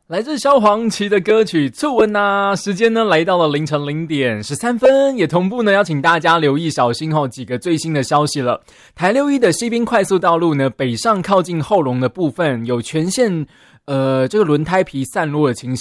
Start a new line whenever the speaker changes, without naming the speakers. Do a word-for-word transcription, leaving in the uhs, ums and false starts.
来自萧煌奇的歌曲《触吻》啊，时间呢来到了凌晨零点十三分，也同步呢要请大家留意小心后几个最新的消息了。台六一的西滨快速道路呢，北上靠近后龙的部分有全线呃这个轮胎皮散落的情形。